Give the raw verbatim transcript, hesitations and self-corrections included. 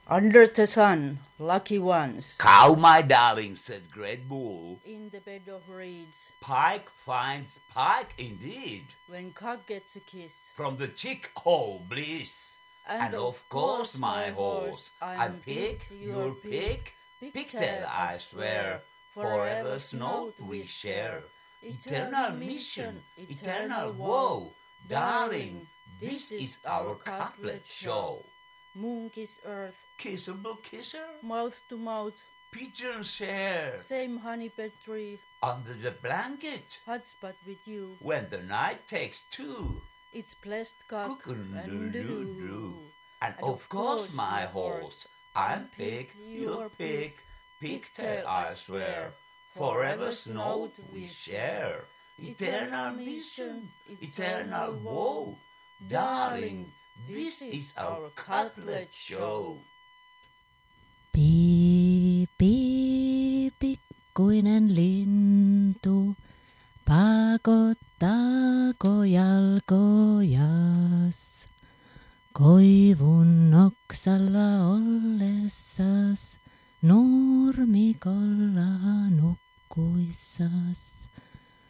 Under the sun, lucky ones. Cow, my darling, said Great Bull. In the bed of reeds. Pike finds pike indeed. When cock gets a kiss. From the chick, oh bliss. And, and of course, my horse, I'm pig, you're pig. Pigtail, I swear, forever's note we share. Eternal mission, eternal woe. Darling, this is our cutlet show. Moon kiss earth. Kissable kisser. Mouth to mouth. Pigeons share. Same honey bed tree. Under the blanket. Hot spot with you. When the night takes two. It's blessed cock and doo-doo-doo. And of course, my horse, I'm pig, you're pig. Pigtail, I swear, forever's note we share. Eternal mission, eternal woe. Darling, this is our cutlet show. Piip, piip, pikkuinen lintu, pakottaako jalkojas? Koivun oksalla ollessas, nurmikolla nukkuissas.